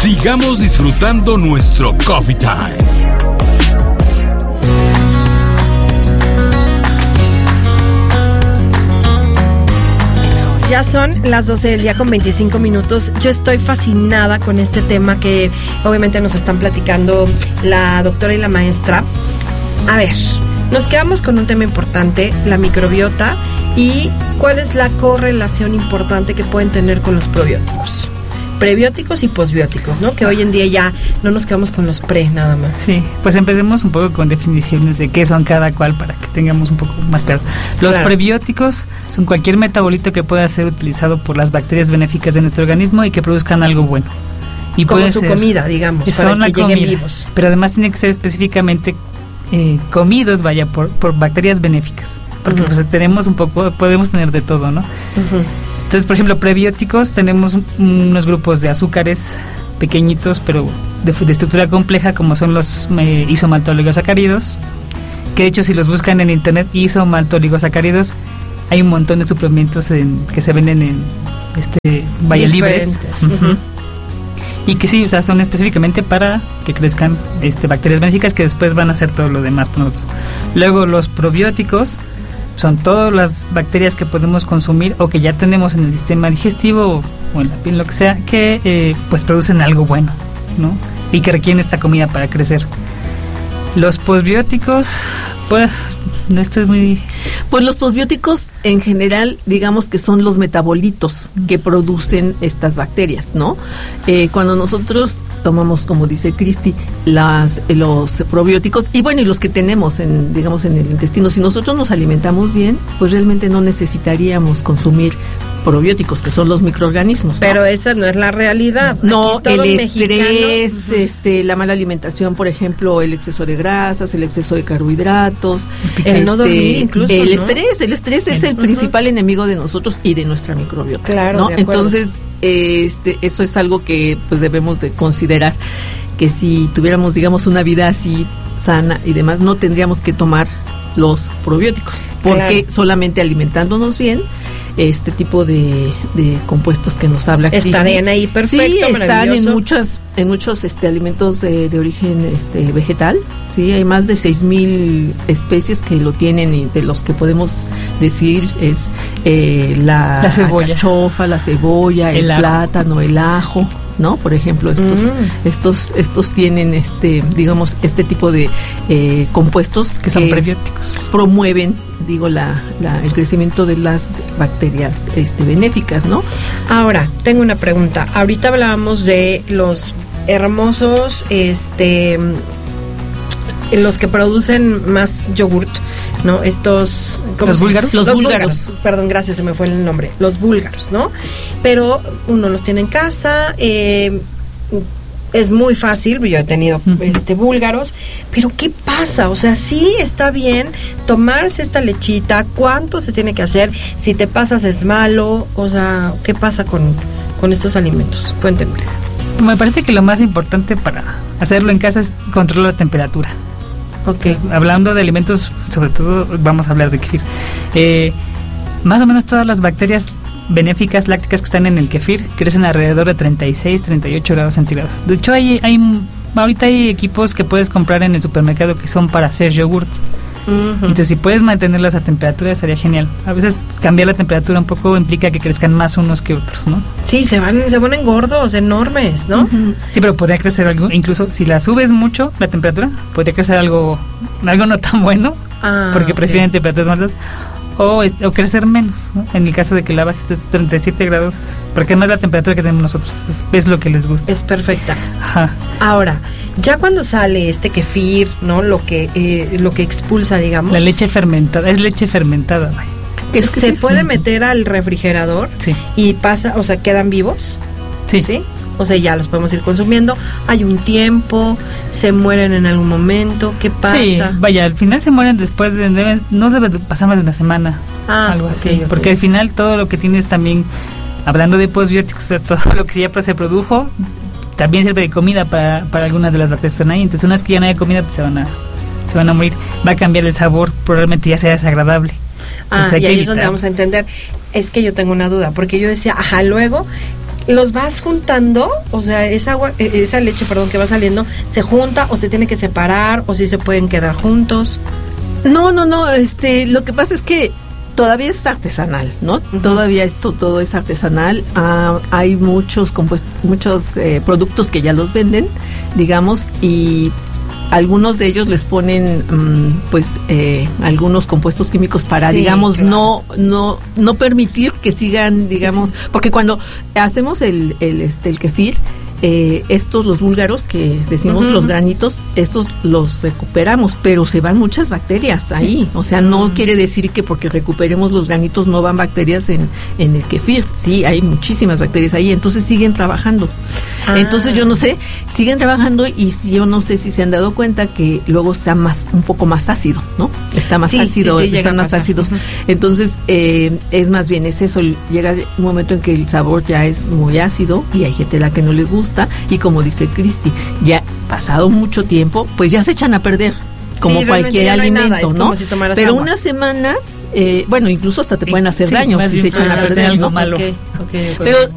Sigamos disfrutando nuestro Coffee Time. Ya son las 12 del día con 25 minutos. Yo estoy fascinada con este tema que obviamente nos están platicando la doctora y la maestra. A ver, nos quedamos con un tema importante, la microbiota, y cuál es la correlación importante que pueden tener con los probióticos. Prebióticos y posbióticos, ¿no? Que hoy en día ya no nos quedamos con los pre nada más. Sí, pues empecemos un poco con definiciones de qué son cada cual para que tengamos un poco más claro. Los prebióticos son cualquier metabolito que pueda ser utilizado por las bacterias benéficas de nuestro organismo y que produzcan algo bueno. Y como su comida, digamos, para que lleguen vivos. Pero además tiene que ser específicamente comidos, por bacterias benéficas. Porque pues tenemos un poco, podemos tener de todo, ¿no? Entonces, por ejemplo, prebióticos, tenemos unos grupos de azúcares pequeñitos, pero de estructura compleja, como son los isomaltoligosacáridos, que de hecho si los buscan en internet, isomaltoligosacáridos, hay un montón de suplementos que se venden en libres. Y que sí, o sea, son específicamente para que crezcan bacterias benéficas que después van a hacer todo lo demás por nosotros. Luego los probióticos son todas las bacterias que podemos consumir o que ya tenemos en el sistema digestivo o en la piel, lo que sea, que pues producen algo bueno, ¿no? Y que requieren esta comida para crecer. Los posbióticos, pues, esto es muy... Pues los posbióticos en general, digamos que son los metabolitos que producen estas bacterias, ¿no? Cuando nosotros tomamos, como dice Cristi, los probióticos y los que tenemos en el intestino, si nosotros nos alimentamos bien, pues realmente no necesitaríamos consumir probióticos, que son los microorganismos, ¿no? Pero esa no es la realidad. No, el estrés, la mala alimentación, por ejemplo, el exceso de grasas, el exceso de carbohidratos, el no dormir incluso, el estrés es el principal enemigo de nosotros y de nuestra microbiota, claro, ¿no? Entonces, eso es algo que pues debemos de considerar, que si tuviéramos, digamos, una vida así sana y demás, no tendríamos que tomar los probióticos, porque solamente alimentándonos bien, este tipo de compuestos que nos habla Cristi, estarían ahí perfecto, sí, están en muchos alimentos de origen vegetal, sí, hay más de 6,000 especies que lo tienen, y de los que podemos decir es la cebolla, alcachofa, la cebolla, el plátano, el ajo, ¿no? Por ejemplo, estos tienen digamos, este tipo de compuestos que son prebióticos, promueven, digo, el crecimiento de las bacterias benéficas, ¿no? Ahora, tengo una pregunta. Ahorita hablábamos de los hermosos los que producen más yogurt, ¿no? Estos... ¿Los búlgaros? Los búlgaros. Perdón, gracias, se me fue el nombre. Los búlgaros, ¿no? Pero uno los tiene en casa, es muy fácil, yo he tenido búlgaros, pero ¿qué pasa? O sea, sí está bien tomarse esta lechita, ¿cuánto se tiene que hacer? Si te pasas es malo, o sea, ¿qué pasa con estos alimentos? Cuéntenme. Me parece que lo más importante para hacerlo en casa es controlar la temperatura. Okay. Hablando de alimentos, sobre todo vamos a hablar de kefir. Más o menos todas las bacterias benéficas lácticas que están en el kefir crecen alrededor de 36, 38 grados centígrados. De hecho, ahorita hay equipos que puedes comprar en el supermercado que son para hacer yogurt. Entonces, si puedes mantenerlas a temperatura, estaría genial. A veces cambiar la temperatura un poco implica que crezcan más unos que otros, ¿no? Sí, se ponen gordos, enormes, ¿no? Sí, pero podría crecer algo, incluso si la subes mucho, la temperatura, podría crecer algo no tan bueno, porque prefieren temperaturas más altas, o crecer menos, ¿no? En el caso de que la baja esté 37 grados, porque además la temperatura que tenemos nosotros es lo que les gusta. Es perfecta. Ajá. Ahora, ya cuando sale kefir, ¿no? Lo que expulsa, digamos. La leche fermentada, es leche fermentada, vaya. ¿Se puede meter al refrigerador? Sí. Y pasa, o sea, ¿quedan vivos? Sí. ¿Sí? O sea, ya los podemos ir consumiendo. Hay un tiempo, se mueren en algún momento, ¿qué pasa? Sí, vaya, al final se mueren después no debe pasar más de una semana, algo así, okay. Porque al final todo lo que tienes también, hablando de posbióticos, o sea, todo lo que ya se produjo, también sirve de comida para algunas de las bacterias que están ahí. Entonces, unas que ya no hay comida, pues se van a morir. Va a cambiar el sabor, probablemente ya sea desagradable. Y ahí es donde vamos a entender. Es que yo tengo una duda, porque yo decía, luego ¿los vas juntando? O sea, esa leche, que va saliendo, ¿se junta o se tiene que separar o si se pueden quedar juntos? No, lo que pasa es que todavía es artesanal, ¿no? Uh-huh. Todavía todo es artesanal. Hay muchos compuestos, muchos productos que ya los venden, digamos, y algunos de ellos les ponen algunos compuestos químicos para, digamos, claro, no permitir que sigan, digamos, sí, porque cuando hacemos el kefir, los búlgaros que decimos, los granitos, estos los recuperamos, pero se van muchas bacterias ahí. O sea, no quiere decir que porque recuperemos los granitos no van bacterias en el kefir. Sí, hay muchísimas bacterias ahí, entonces siguen trabajando. Entonces yo no sé, siguen trabajando y yo no sé si se han dado cuenta que luego está un poco más ácido, ¿no? Está más ácido, están más ácidos. Uh-huh. Entonces, es más bien es eso, llega un momento en que el sabor ya es muy ácido y hay gente a la que no le gusta, y como dice Cristi, ya pasado mucho tiempo, pues ya se echan a perder, como cualquier alimento, ¿no? Si pero agua. Una semana, incluso hasta te pueden hacer daño si se echan a perder, algo ¿no? malo. Okay. Pero